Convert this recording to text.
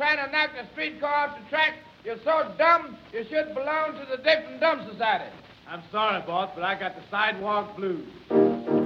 trying to knock the streetcar off the track. You're so dumb, you should belong to the Deaf and Dumb Society. I'm sorry, boss, but I got the sidewalk blues.